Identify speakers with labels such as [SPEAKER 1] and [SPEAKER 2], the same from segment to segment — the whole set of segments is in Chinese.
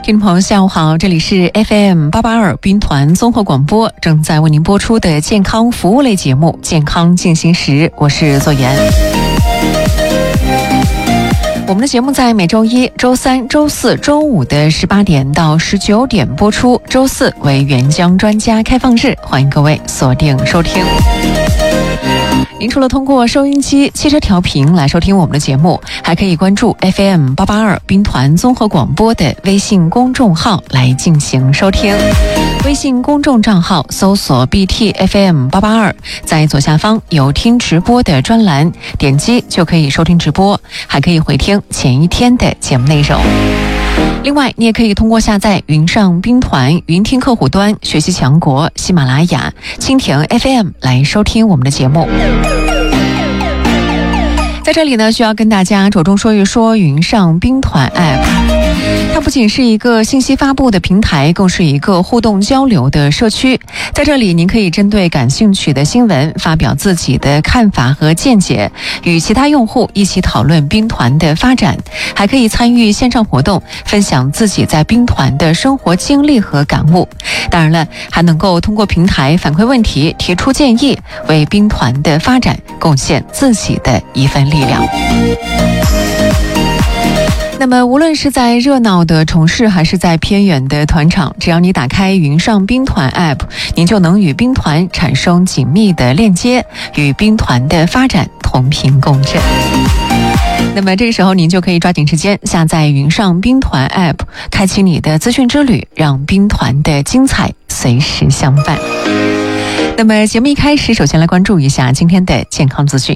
[SPEAKER 1] 听众朋友下午好，这里是 FM882 兵团综合广播，正在为您播出的健康服务类节目健康进行时，我是左妍。我们的节目在每周一、周三、周四、周五的18点到19点播出，周四为援疆专家开放日，欢迎各位锁定收听。您除了通过收音机、汽车调频来收听我们的节目，还可以关注 FM882 兵团综合广播的微信公众号来进行收听。微信公众账号搜索 BTFM882， 在左下方有听直播的专栏，点击就可以收听直播，还可以回听前一天的节目内容。另外，你也可以通过下载云上兵团云听客户端、学习强国、喜马拉雅、蜻蜓 FM 来收听我们的节目。在这里呢，需要跟大家着重说一说云上兵团 App。它不仅是一个信息发布的平台，更是一个互动交流的社区。在这里，您可以针对感兴趣的新闻发表自己的看法和见解，与其他用户一起讨论兵团的发展，还可以参与线上活动，分享自己在兵团的生活经历和感悟。当然了，还能够通过平台反馈问题、提出建议，为兵团的发展贡献自己的一份力量。那么无论是在热闹的城市还是在偏远的团场，只要你打开云上兵团 App， 您就能与兵团产生紧密的链接，与兵团的发展同频共振。那么这个时候您就可以抓紧时间下载云上兵团 App， 开启你的资讯之旅，让兵团的精彩随时相伴。那么节目一开始，首先来关注一下今天的健康资讯。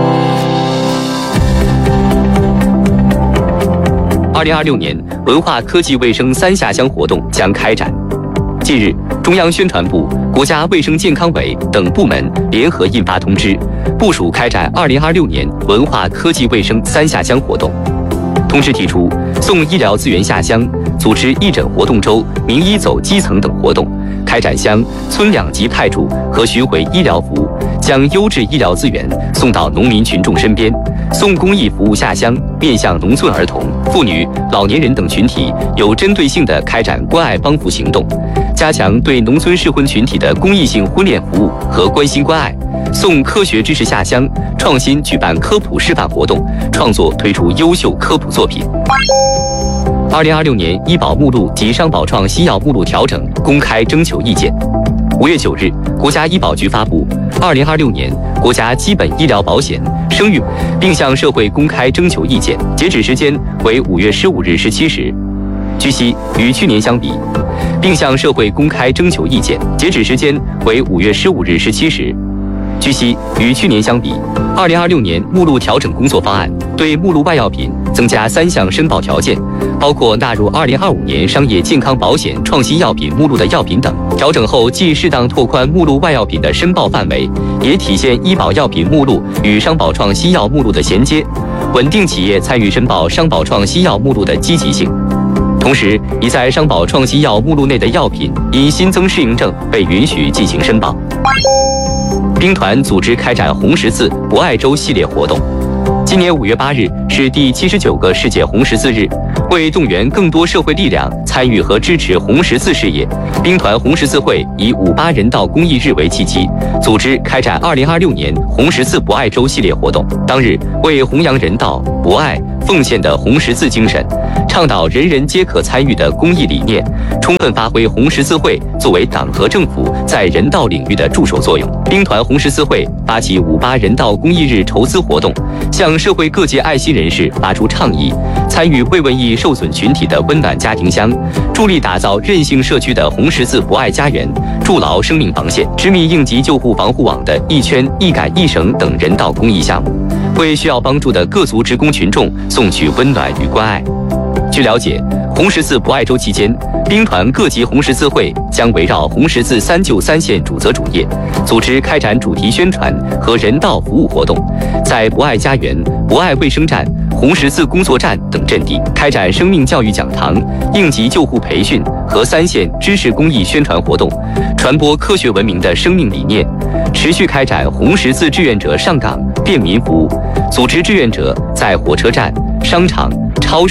[SPEAKER 2] 2026年文化科技卫生3下乡活动将开展。近日，中央宣传部、国家卫生健康委等部门联合印发通知，部署开展2026年文化科技卫生3下乡活动。通知提出，送医疗资源下乡，组织义诊活动周、名医走基层等活动，开展乡村2级派驻和巡回医疗服务，将优质医疗资源送到农民群众身边，送公益服务下乡，面向农村儿童、妇女、老年人等群体，有针对性地开展关爱帮扶行动，加强对农村适婚群体的公益性婚恋服务和关心关爱，送科学知识下乡，创新举办科普示范活动，创作推出优秀科普作品。2026年医保目录及商保创新药目录调整公开征求意见。5月9日，国家医保局发布2026年国家基本医疗保险生育，并向社会公开征求意见，截止时间为5月15日17时。据悉，与去年相比，并向社会公开征求意见，截止时间为5月15日17时。据悉，与去年相比，2026年目录调整工作方案对目录外药品增加3项申报条件，包括纳入2025年商业健康保险创新药品目录的药品等。调整后，既适当拓宽目录外药品的申报范围，也体现医保药品目录与商保创新药目录的衔接，稳定企业参与申报商保创新药目录的积极性。同时，已在商保创新药目录内的药品因新增适应症被允许进行申报。兵团组织开展红十字博爱周系列活动。今年5月8日是第79个世界红十字日，为动员更多社会力量参与和支持红十字事业，兵团红十字会以58人道公益日为契机，组织开展2026年红十字博爱周系列活动。当日，为弘扬人道、博爱、奉献的红十字精神，倡导人人皆可参与的公益理念，充分发挥红十字会作为党和政府在人道领域的助手作用。兵团红十字会发起58人道公益日筹资活动，向社会各界爱心人士发出倡议，参与慰问易受损群体的温暖家庭箱，助力打造韧性社区的红十字博爱家园，筑牢生命防线，织密应急救护防护网的一圈一杆一绳等人道公益项目，为需要帮助的各族职工群众送去温暖与关爱。据了解，红十字博爱周期间，兵团各级红十字会将围绕红十字3救3线主责主业，组织开展主题宣传和人道服务活动，在博爱家园、博爱卫生站、红十字工作站等阵地开展生命教育讲堂、应急救护培训和3线知识公益宣传活动，传播科学文明的生命理念，持续开展红十字志愿者上岗便民服务，组织志愿者在火车站、商场、超市、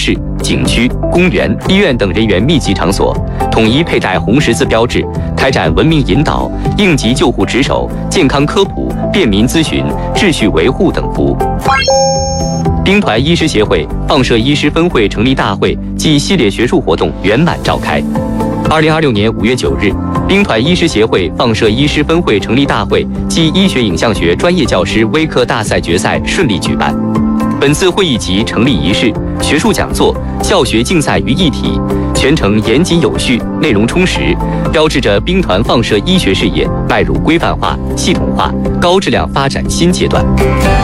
[SPEAKER 2] 景区、公园、医院等人员密集场所，统一佩戴红十字标志，开展文明引导、应急救护值守、健康科普、便民咨询、秩序维护等服务。兵团医师协会放射医师分会成立大会暨系列学术活动圆满召开。2026年5月9日，兵团医师协会放射医师分会成立大会暨医学影像学专业教师微课大赛决赛顺利举办。本次会议及成立仪式、学术讲座、教学竞赛于一体，全程严谨有序，内容充实，标志着兵团放射医学事业迈入规范化、系统化、高质量发展新阶段。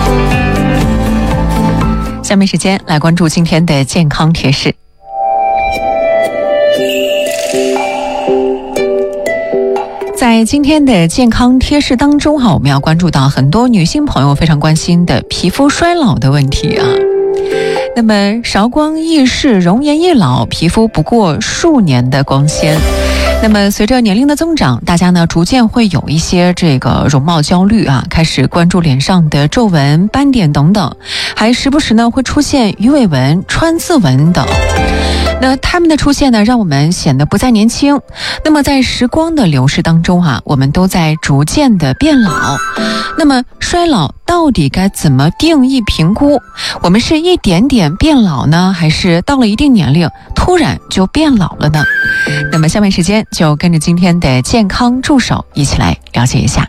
[SPEAKER 1] 下面时间来关注今天的健康贴士。在今天的健康贴士当中我们要关注到很多女性朋友非常关心的皮肤衰老的问题啊。那么韶光易逝，容颜易老，皮肤不过数年的光鲜。那么随着年龄的增长，大家呢逐渐会有一些这个容貌焦虑啊，开始关注脸上的皱纹、斑点等等，还时不时呢会出现鱼尾纹、川字纹等。那它们的出现呢，让我们显得不再年轻。那么在时光的流逝当中我们都在逐渐的变老。那么衰老到底该怎么定义评估？我们是一点点变老呢，还是到了一定年龄突然就变老了呢？那么下面时间就跟着今天的健康助手一起来了解一下。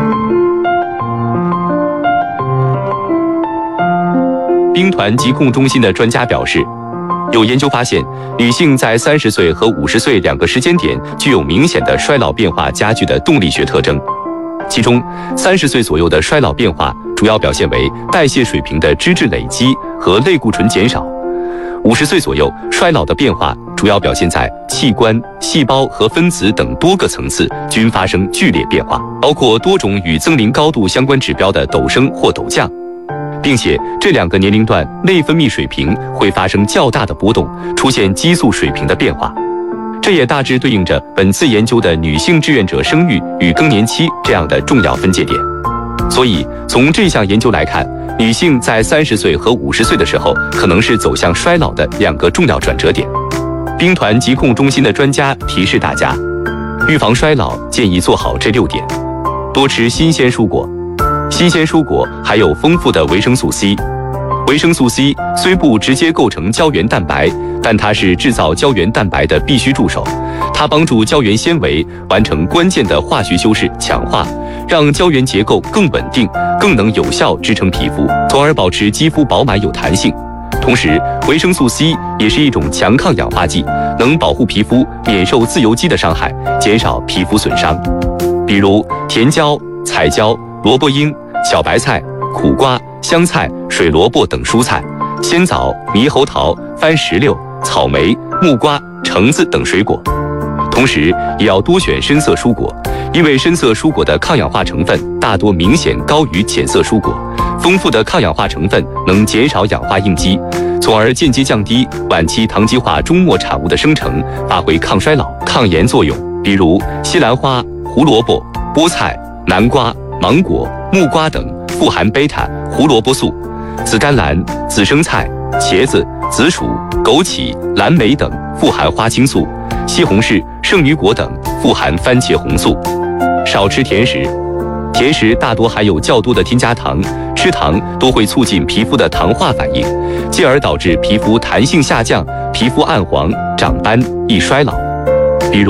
[SPEAKER 2] 兵团疾控中心的专家表示，有研究发现，女性在30岁和50岁2个时间点具有明显的衰老变化加剧的动力学特征。其中，30岁左右的衰老变化主要表现为代谢水平的脂质累积和类固醇减少；50岁左右衰老的变化主要表现在器官、细胞和分子等多个层次均发生剧烈变化，包括多种与增龄高度相关指标的陡升或陡降，并且这2个年龄段内分泌水平会发生较大的波动，出现激素水平的变化。这也大致对应着本次研究的女性志愿者生育与更年期这样的重要分界点。所以从这项研究来看，女性在30岁和50岁的时候可能是走向衰老的2个重要转折点。兵团疾控中心的专家提示大家，预防衰老建议做好这6点：多吃新鲜蔬果，新鲜蔬果含有丰富的维生素 C。维生素 C 虽不直接构成胶原蛋白，但它是制造胶原蛋白的必须助手。它帮助胶原纤维完成关键的化学修饰强化，让胶原结构更稳定，更能有效支撑皮肤，从而保持肌肤饱满有弹性。同时，维生素 C 也是一种强抗氧化剂，能保护皮肤免受自由基的伤害，减少皮肤损伤。比如甜椒、彩椒、萝卜缨、小白菜、苦瓜、香菜、水萝卜等蔬菜，鲜枣、猕猴桃、番石榴、草莓、木瓜、橙子等水果。同时也要多选深色蔬果，因为深色蔬果的抗氧化成分大多明显高于浅色蔬果，丰富的抗氧化成分能减少氧化应激，从而间接降低晚期糖基化终末产物的生成，发挥抗衰老、抗炎作用。比如西兰花、胡萝卜、菠菜、南瓜、芒果、木瓜等富含贝塔胡萝卜素，紫甘蓝、紫生菜、茄子、紫薯、枸杞、蓝莓等富含花青素，西红柿、圣女果等富含番茄红素。少吃甜食，甜食大多含有较多的添加糖，吃糖都会促进皮肤的糖化反应，进而导致皮肤弹性下降、皮肤暗黄、长斑、易衰老。